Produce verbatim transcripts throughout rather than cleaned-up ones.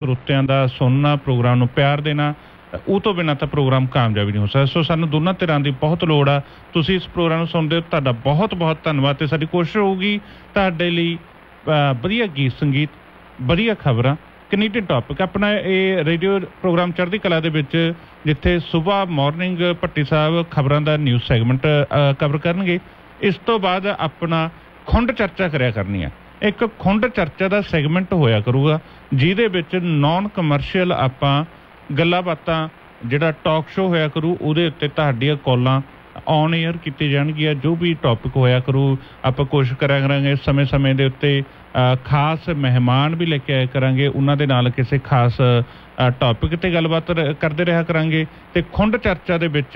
ਸਰੋਤਿਆਂ ਦਾ ਸੁਣਨਾ, ਪ੍ਰੋਗਰਾਮ ਨੂੰ ਪਿਆਰ ਦੇਣਾ, ਉਹ ਤੋਂ ਬਿਨਾਂ ਤਾਂ ਪ੍ਰੋਗਰਾਮ ਕਾਮਯਾਬ ਹੀ ਨਹੀਂ ਹੋ ਸਕਦਾ। ਸੋ ਸਾਨੂੰ ਦੋਨਾਂ ਧਿਰਾਂ ਦੀ ਬਹੁਤ ਲੋੜ ਆ। ਤੁਸੀਂ ਇਸ ਪ੍ਰੋਗਰਾਮ ਨੂੰ ਸੁਣਦੇ ਹੋ, ਤੁਹਾਡਾ ਬਹੁਤ ਬਹੁਤ ਧੰਨਵਾਦ। ਅਤੇ ਸਾਡੀ ਕੋਸ਼ਿਸ਼ ਹੋਊਗੀ ਤੁਹਾਡੇ ਲਈ ਵਧੀਆ ਗੀਤ ਸੰਗੀਤ, ਵਧੀਆ ਖਬਰਾਂ, ਕੈਨੇਡੀਅਨ ਟੌਪਿਕ। ਆਪਣਾ ਇਹ ਰੇਡੀਓ ਪ੍ਰੋਗਰਾਮ ਚੜ੍ਹਦੀ ਕਲਾ ਦੇ ਵਿੱਚ ਜਿੱਥੇ ਸੁਬਾਹ ਮੋਰਨਿੰਗ ਭੱਟੀ ਸਾਹਿਬ ਖਬਰਾਂ ਦਾ ਨਿਊਜ਼ ਸੈਗਮੈਂਟ ਕਵਰ ਕਰਨਗੇ, ਇਸ ਤੋਂ ਬਾਅਦ ਆਪਣਾ ਖੁੰਡ ਚਰਚਾ ਕਰਿਆ ਕਰਨੀ ਆ। ਇੱਕ ਖੁੰਡ ਚਰਚਾ ਦਾ ਸੈਗਮੈਂਟ ਹੋਇਆ ਕਰੂਗਾ ਜਿਹਦੇ ਵਿੱਚ ਨੋਨ ਕਮਰਸ਼ੀਅਲ ਆਪਾਂ ਗੱਲਾਂ ਬਾਤਾਂ, ਜਿਹੜਾ ਟਾਕ ਸ਼ੋ ਹੋਇਆ ਕਰੂ, ਉਹਦੇ ਉੱਤੇ ਤੁਹਾਡੀਆਂ ਕਾਲਾਂ ਔਨ ਏਅਰ ਕੀਤੀ ਜਾਣਗੀਆਂ। ਜੋ ਵੀ ਟੌਪਿਕ ਹੋਇਆ ਕਰੂ ਆਪਾਂ ਕੋਸ਼ਿਸ਼ ਕਰਿਆ ਕਰਾਂਗੇ ਸਮੇਂ ਸਮੇਂ ਦੇ ਉੱਤੇ ਖਾਸ ਮਹਿਮਾਨ ਵੀ ਲੈ ਕੇ ਆਇਆ ਕਰਾਂਗੇ, ਉਹਨਾਂ ਦੇ ਨਾਲ ਕਿਸੇ ਖਾਸ ਟੌਪਿਕ 'ਤੇ ਗੱਲਬਾਤ ਕਰਦੇ ਰਿਹਾ ਕਰਾਂਗੇ। ਅਤੇ ਖੁੰਡ ਚਰਚਾ ਦੇ ਵਿੱਚ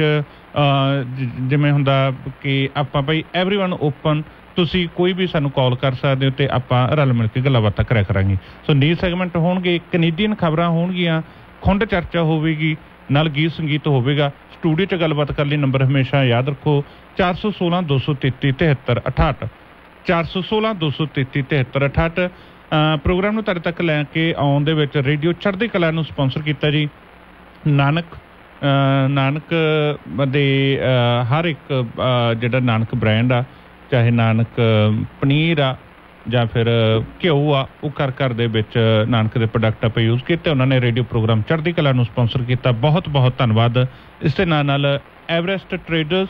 ਜਿਵੇਂ ਹੁੰਦਾ ਕਿ ਆਪਾਂ ਭਾਈ ਐਵਰੀਵਨ ਓਪਨ, ਤੁਸੀਂ ਕੋਈ ਵੀ ਸਾਨੂੰ ਕਾਲ ਕਰ ਸਕਦੇ ਹੋ ਅਤੇ ਆਪਾਂ ਰਲ ਮਿਲ ਕੇ ਗੱਲਾਂ ਬਾਤਾਂ ਕਰਿਆ ਕਰਾਂਗੇ। ਸੋ ਨਿਊਜ਼ ਸੈਗਮੈਂਟ ਹੋਣਗੇ, ਕੈਨੇਡੀਅਨ ਖਬਰਾਂ ਹੋਣਗੀਆਂ, ਖੁੰਡ ਚਰਚਾ ਹੋਵੇਗੀ, ਨਾਲ ਗੀਤ ਸੰਗੀਤ ਹੋਵੇਗਾ। ਸਟੂਡੀਓ 'ਚ ਗੱਲਬਾਤ ਕਰਨ ਲਈ ਨੰਬਰ ਹਮੇਸ਼ਾ ਯਾਦ ਰੱਖੋ ਚਾਰ ਸੌ ਸੋਲਾਂ ਦੋ ਸੌ ਤੇਤੀ ਤਿਹੱਤਰ ਅਠਾਹਠ, ਚਾਰ ਸੌ ਸੋਲਾਂ ਦੋ ਸੌ ਤੇਤੀ ਤਿਹੱਤਰ ਅਠਾਹਠ। ਪ੍ਰੋਗਰਾਮ ਨੂੰ ਤੁਹਾਡੇ ਤੱਕ ਲੈ ਕੇ ਆਉਣ ਦੇ ਵਿੱਚ ਰੇਡੀਓ ਚੜ੍ਹਦੀ ਕਲਾ ਨੂੰ ਸਪੋਂਸਰ ਕੀਤਾ ਜੀ ਨਾਨਕ। ਨਾਨਕ ਦੇ ਹਰ ਇੱਕ ਜਿਹੜਾ ਨਾਨਕ ਬ੍ਰਾਂਡ ਆ, ਚਾਹੇ ਨਾਨਕ ਪਨੀਰ ਆ ਜਾਂ ਫਿਰ ਘਿਓ ਆ, ਉਹ ਘਰ ਘਰ ਦੇ ਵਿੱਚ ਨਾਨਕ ਦੇ ਪ੍ਰੋਡਕਟ ਆਪਾਂ ਯੂਜ਼ ਕੀਤੇ। ਉਹਨਾਂ ਨੇ ਰੇਡੀਓ ਪ੍ਰੋਗਰਾਮ ਚੜ੍ਹਦੀ ਕਲਾ ਨੂੰ ਸਪੋਂਸਰ ਕੀਤਾ, ਬਹੁਤ ਬਹੁਤ ਧੰਨਵਾਦ। ਇਸ ਦੇ ਨਾਲ ਨਾਲ ਐਵਰੈਸਟ ਟਰੇਡਰਸ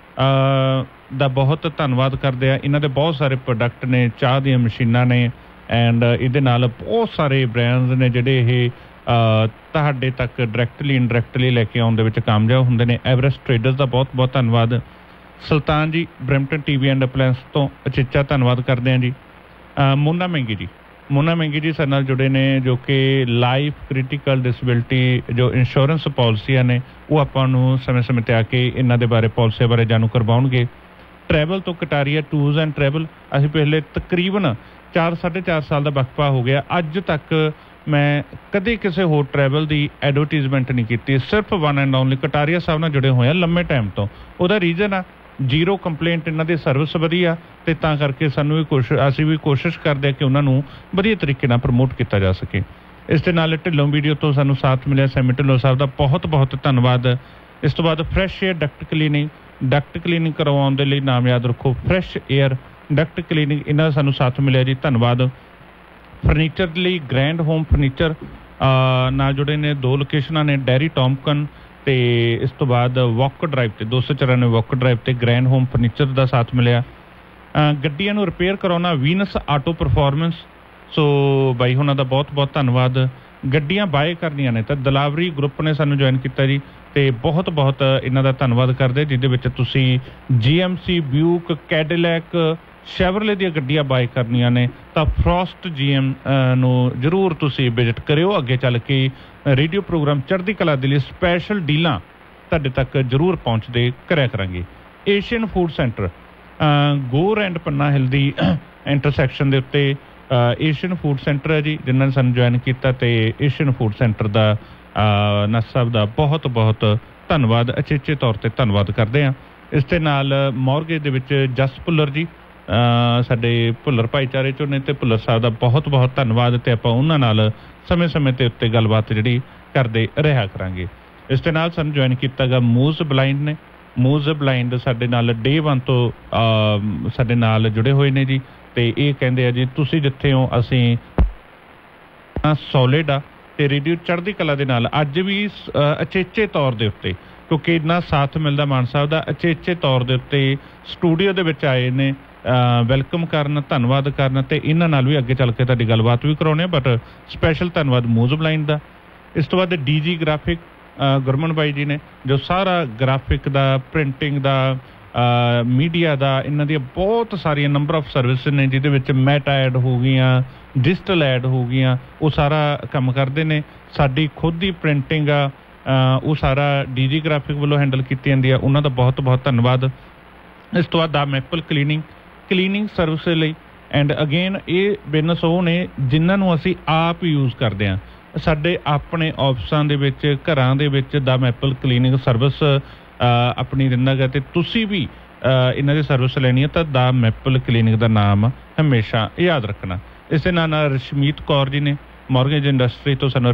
ਦਾ ਬਹੁਤ ਧੰਨਵਾਦ ਕਰਦੇ ਆ। ਇਹਨਾਂ ਦੇ ਬਹੁਤ ਸਾਰੇ ਪ੍ਰੋਡਕਟ ਨੇ, ਚਾਹ ਦੀਆਂ ਮਸ਼ੀਨਾਂ ਨੇ, ਐਂਡ ਇਹਦੇ ਨਾਲ ਬਹੁਤ ਸਾਰੇ ਬ੍ਰਾਂਡਸ ਨੇ ਜਿਹੜੇ ਇਹ ਤੁਹਾਡੇ ਤੱਕ ਡਾਇਰੈਕਟਲੀ ਇਨਡਾਇਰੈਕਟਲੀ ਲੈ ਕੇ ਆਉਣ ਦੇ ਵਿੱਚ ਕਾਮਯਾਬ ਹੁੰਦੇ ਨੇ। ਐਵਰੈਸਟ ਟਰੇਡਰਸ ਦਾ ਬਹੁਤ ਬਹੁਤ ਧੰਨਵਾਦ। ਸੁਲਤਾਨ ਜੀ Brampton T V and appliance ਤੋਂ ਅਚੇਚਾ ਧੰਨਵਾਦ ਕਰਦੇ ਹਾਂ ਜੀ। ਮੋਨਾ ਮਹਿੰਗੀ ਜੀ, ਮੋਨਾ ਮਹਿੰਗੀ ਜੀ ਸਾਡੇ ਨਾਲ ਜੁੜੇ ਨੇ, ਜੋ ਕਿ ਲਾਈਫ ਕ੍ਰਿਟੀਕਲ ਡਿਸੇਬਿਲਿਟੀ ਜੋ ਇੰਸ਼ੋਰੈਂਸ ਪਾਲਿਸੀਆਂ ਨੇ ਉਹ ਆਪਾਂ ਨੂੰ ਸਮੇਂ ਸਮੇਂ 'ਤੇ ਆ ਕੇ ਇਹਨਾਂ ਦੇ ਬਾਰੇ, ਪਾਲਿਸੀਆਂ ਬਾਰੇ ਜਾਣੂ ਕਰਵਾਉਣਗੇ। ਟਰੈਵਲ ਤੋਂ ਕਟਾਰੀਆ ਟੂਰਸ ਐਂਡ ਟਰੈਵਲ, ਅਸੀਂ ਪਿਛਲੇ ਤਕਰੀਬਨ ਚਾਰ ਸਾਢੇ ਚਾਰ ਸਾਲ ਦਾ ਵਕਫਾ ਹੋ ਗਿਆ, ਅੱਜ ਤੱਕ ਮੈਂ ਕਦੇ ਕਿਸੇ ਹੋਰ ਟਰੈਵਲ ਦੀ ਐਡਵਰਟੀਜ਼ਮੈਂਟ ਨਹੀਂ ਕੀਤੀ, ਸਿਰਫ ਵਨ ਐਂਡ ਓਨਲੀ ਕਟਾਰੀਆ ਸਾਹਿਬ ਨਾਲ ਜੁੜੇ ਹੋਏ ਆ ਲੰਮੇ ਟਾਈਮ ਤੋਂ। ਉਹਦਾ ਰੀਜ਼ਨ ਆ ਜ਼ੀਰੋ ਕੰਪਲੇਂਟ, ਇਹਨਾਂ ਦੀ ਸਰਵਿਸ ਵਧੀਆ, ਅਤੇ ਤਾਂ ਕਰਕੇ ਸਾਨੂੰ ਵੀ ਕੋਸ਼ਿਸ਼ ਅਸੀਂ ਵੀ ਕੋਸ਼ਿਸ਼ ਕਰਦੇ ਹਾਂ ਕਿ ਉਹਨਾਂ ਨੂੰ ਵਧੀਆ ਤਰੀਕੇ ਨਾਲ ਪ੍ਰਮੋਟ ਕੀਤਾ ਜਾ ਸਕੇ। ਇਸ ਦੇ ਨਾਲ ਢਿੱਲੋਂ ਵੀਡੀਓ ਤੋਂ ਸਾਨੂੰ ਸਾਥ ਮਿਲਿਆ, ਸੈਮੀ ਢਿੱਲੋਂ ਸਾਹਿਬ ਦਾ ਬਹੁਤ ਬਹੁਤ ਧੰਨਵਾਦ। ਇਸ ਤੋਂ ਬਾਅਦ fresh air Duckett cleaning, Duckett cleaning ਕਰਵਾਉਣ ਦੇ ਲਈ ਨਾਮ ਯਾਦ ਰੱਖੋ ਫਰੈਸ਼ ਏਅਰ ਡਕਟ ਕਲੀਨਿੰਗ, ਇਹਨਾਂ ਦਾ ਸਾਨੂੰ ਸਾਥ ਮਿਲਿਆ ਜੀ, ਧੰਨਵਾਦ। ਫਰਨੀਚਰ ਲਈ ਗ੍ਰੈਂਡ ਹੋਮ ਫਰਨੀਚਰ ਨਾਲ ਜੁੜੇ ਨੇ, ਦੋ ਲੋਕੇਸ਼ਨਾਂ ਨੇ, ਡੈਰੀ ਟੌਮਕਨ ਅਤੇ ਇਸ ਤੋਂ ਬਾਅਦ ਵਾਕ ਡਰਾਈਵ 'ਤੇ ਦੋ ਸੌ ਚੁਰਾਨਵੇਂ ਵਾਕ ਡਰਾਈਵ 'ਤੇ ਗ੍ਰੈਂਡ ਹੋਮ ਫਰਨੀਚਰ ਦਾ ਸਾਥ ਮਿਲਿਆ। ਗੱਡੀਆਂ ਨੂੰ ਰਿਪੇਅਰ ਕਰਾਉਣਾ ਵੀਨਸ ਆਟੋ ਪਰਫੋਰਮੈਂਸ, ਸੋ ਬਾਈ ਉਹਨਾਂ ਦਾ ਬਹੁਤ ਬਹੁਤ ਧੰਨਵਾਦ। ਗੱਡੀਆਂ ਬਾਏ ਕਰਨੀਆਂ ਨੇ ਤਾਂ ਦਲਾਵਰੀ ਗਰੁੱਪ ਨੇ ਸਾਨੂੰ ਜੁਆਇਨ ਕੀਤਾ ਜੀ, ਅਤੇ ਬਹੁਤ ਬਹੁਤ ਇਹਨਾਂ ਦਾ ਧੰਨਵਾਦ ਕਰਦੇ, ਜਿਹਦੇ ਵਿੱਚ ਤੁਸੀਂ ਜੀ ਐਮ ਸੀ, ਬਿਊਕ, ਕੈਡਿਲੈਕ, ਸ਼ੈਵਰਲੇ ਦੀਆਂ ਗੱਡੀਆਂ ਬਾਏ ਕਰਨੀਆਂ ਨੇ ਤਾਂ ਫਰੋਸਟ ਜੀ ਐਮ ਨੂੰ ਜ਼ਰੂਰ ਤੁਸੀਂ ਵਿਜ਼ਿਟ ਕਰਿਓ। ਅੱਗੇ ਚੱਲ ਕੇ ਰੇਡੀਓ ਪ੍ਰੋਗਰਾਮ ਚੜ੍ਹਦੀ ਕਲਾ ਦੇ ਲਈ ਸਪੈਸ਼ਲ ਡੀਲਾਂ ਤੁਹਾਡੇ ਤੱਕ ਜ਼ਰੂਰ ਪਹੁੰਚਦੇ ਕਰਿਆ ਕਰਾਂਗੇ। Asian food centre, Ghor and ਪੰਨਾ ਹਿੱਲ ਦੀ ਇੰਟਰਸੈਕਸ਼ਨ ਦੇ ਉੱਤੇ ਏਸ਼ੀਅਨ ਫੂਡ ਸੈਂਟਰ ਹੈ ਜੀ, ਜਿਨ੍ਹਾਂ ਨੇ ਸਾਨੂੰ ਜੁਆਇਨ ਕੀਤਾ, ਅਤੇ ਏਸ਼ੀਅਨ ਫੂਡ ਸੈਂਟਰ ਦਾ ਨਸ ਸਾਹਿਬ ਦਾ ਬਹੁਤ ਬਹੁਤ ਧੰਨਵਾਦ, ਅਚੇਚੇ ਤੌਰ 'ਤੇ ਧੰਨਵਾਦ ਕਰਦੇ ਹਾਂ। ਇਸ ਦੇ ਨਾਲ ਮੌਰਗੇਜ ਦੇ ਵਿੱਚ ਜਸ ਭੁੱਲਰ ਜੀ ਸਾਡੇ ਭੁੱਲਰ ਭਾਈਚਾਰੇ 'ਚੋਂ ਨੇ, ਅਤੇ ਭੁੱਲਰ ਸਾਹਿਬ ਦਾ ਬਹੁਤ ਬਹੁਤ ਧੰਨਵਾਦ, ਅਤੇ ਆਪਾਂ ਉਹਨਾਂ ਨਾਲ ਸਮੇਂ ਸਮੇਂ 'ਤੇ ਉੱਤੇ ਗੱਲਬਾਤ ਜਿਹੜੀ ਕਰਦੇ ਰਿਹਾ ਕਰਾਂਗੇ। ਇਸ ਦੇ ਨਾਲ ਸਾਨੂੰ ਜੁਆਇਨ ਕੀਤਾ ਗਾ ਮੂਜ਼ ਬਲਾਈਂਡ ਨੇ, ਮੂਜ਼ ਬਲਾਈਂਡ ਸਾਡੇ ਨਾਲ ਡੇ ਵਨ ਤੋਂ ਸਾਡੇ ਨਾਲ ਜੁੜੇ ਹੋਏ ਨੇ ਜੀ, ਅਤੇ ਇਹ ਕਹਿੰਦੇ ਆ ਜੀ ਤੁਸੀਂ ਜਿੱਥੇ ਹੋ ਅਸੀਂ ਸੋਲਿਡ ਆ, ਅਤੇ ਰੇਡੀਓ ਚੜ੍ਹਦੀ ਕਲਾ ਦੇ ਨਾਲ ਅੱਜ ਵੀ ਅਚੇਚੇ ਤੌਰ ਦੇ ਉੱਤੇ, ਕਿਉਂਕਿ ਇੰਨਾ ਸਾਥ ਮਿਲਦਾ ਮਾਨ ਸਾਹਿਬ ਦਾ, ਅਚੇਚੇ ਤੌਰ ਦੇ ਉੱਤੇ ਸਟੂਡੀਓ ਦੇ ਵਿੱਚ ਆਏ ਨੇ ਵੈਲਕਮ ਕਰਨ, ਧੰਨਵਾਦ ਕਰਨ, ਅਤੇ ਇਹਨਾਂ ਨਾਲ ਵੀ ਅੱਗੇ ਚੱਲ ਕੇ ਤੁਹਾਡੀ ਗੱਲਬਾਤ ਵੀ ਕਰਾਉਣੇ, ਬਟ ਸਪੈਸ਼ਲ ਧੰਨਵਾਦ ਮੂਜ਼ ਬਲਾਈਂਡ ਦਾ। ਇਸ ਤੋਂ ਬਾਅਦ ਡੀ ਜੀ ਗ੍ਰਾਫਿਕ ਗੁਰਮਨ ਬਾਈ ਜੀ ਨੇ, ਜੋ ਸਾਰਾ ਗ੍ਰਾਫਿਕ ਦਾ, ਪ੍ਰਿੰਟਿੰਗ ਦਾ, ਮੀਡੀਆ ਦਾ, ਇਹਨਾਂ ਦੀਆਂ ਬਹੁਤ ਸਾਰੀਆਂ ਨੰਬਰ ਆਫ ਸਰਵਿਸ ਨੇ, ਜਿਹਦੇ ਵਿੱਚ ਮੈਟ ਐਡ ਹੋ ਗਈਆਂ, ਡਿਜੀਟਲ ਐਡ ਹੋ ਗਈਆਂ, ਉਹ ਸਾਰਾ ਕੰਮ ਕਰਦੇ ਨੇ। ਸਾਡੀ ਖੁਦ ਦੀ ਪ੍ਰਿੰਟਿੰਗ ਆ, ਉਹ ਸਾਰਾ ਡੀ ਜੀ ਗ੍ਰਾਫਿਕ ਵੱਲੋਂ ਹੈਂਡਲ ਕੀਤੀ ਜਾਂਦੀ ਆ, ਉਹਨਾਂ ਦਾ ਬਹੁਤ ਬਹੁਤ ਧੰਨਵਾਦ। ਇਸ ਤੋਂ ਬਾਅਦ ਦਾ ਮੈਪਲ ਕਲੀਨਿੰਗ, ਕਲੀਨਿੰਗ ਸਰਵਿਸ ਲਈ, ਐਂਡ ਅਗੇਨ ਇਹ ਬਿਜ਼ਨਸ ਉਹ ਨੇ ਜਿਨ੍ਹਾਂ ਨੂੰ ਅਸੀਂ ਆਪ ਯੂਜ਼ ਕਰਦੇ ਹਾਂ, ਸਾਡੇ ਆਪਣੇ ਆਫਿਸਾਂ ਦੇ ਵਿੱਚ, ਘਰਾਂ ਦੇ ਵਿੱਚ ਦਾ ਮੈਪਲ ਕਲੀਨਿੰਗ ਸਰਵਿਸ ਆਪਣੀ ਦਿੰਦਾ ਗਾ, ਅਤੇ ਤੁਸੀਂ ਵੀ ਇਹਨਾਂ ਦੀ ਸਰਵਿਸ ਲੈਣੀ ਹੈ ਤਾਂ ਦਾ ਮੈਪਲ ਕਲੀਨਿਕ ਦਾ ਨਾਮ ਹਮੇਸ਼ਾ ਯਾਦ ਰੱਖਣਾ। ਇਸ ਦੇ ਨਾਲ ਨਾਲ ਰਸ਼ਮੀਤ ਕੌਰ ਜੀ ਨੇ ਮੌਰਗੇਜ ਇੰਡਸਟਰੀ ਤੋਂ ਸਾਨੂੰ